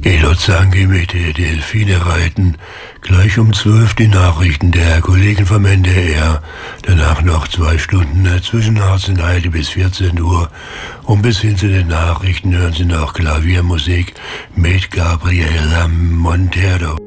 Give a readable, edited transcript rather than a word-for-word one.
Elot Zangi mit der Delfine reiten. Gleich um 12 die Nachrichten der Kollegen vom NDR. Danach noch 2 Stunden zwischen 18:30 bis 14 Uhr. Und bis hin zu den Nachrichten hören Sie noch Klaviermusik mit Gabriela Montero.